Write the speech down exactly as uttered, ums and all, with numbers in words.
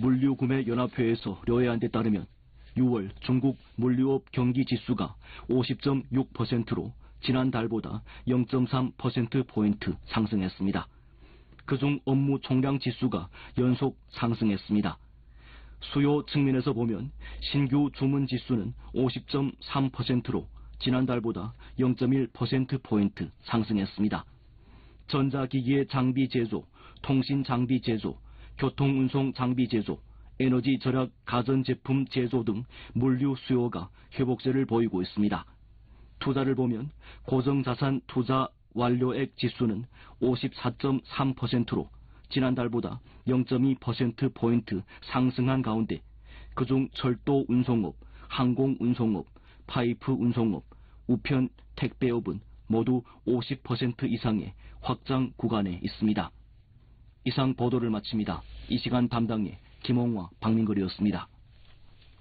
물류구매연합회에서 료해한 데 따르면 유월 중국 물류업 경기지수가 오십 점 육 퍼센트로 지난달보다 영 점 삼 퍼센트포인트 상승했습니다. 그중 업무 총량 지수가 연속 상승했습니다. 수요 측면에서 보면 신규 주문 지수는 오십 점 삼 퍼센트로 지난달보다 영 점 일 퍼센트포인트 상승했습니다. 전자기기의 장비 제조, 통신 장비 제조, 교통운송 장비 제조, 에너지 절약 가전제품 제조 등 물류 수요가 회복세를 보이고 있습니다. 투자를 보면 고정자산 투자 완료액 지수는 오십사 점 삼 퍼센트로 지난달보다 영 점 이 퍼센트포인트 상승한 가운데 그중 철도 운송업, 항공 운송업, 파이프 운송업, 우편 택배업은 모두 오십 퍼센트 이상의 확장 구간에 있습니다. 이상 보도를 마칩니다. 이 시간 담당의 김홍화, 박민걸이었습니다.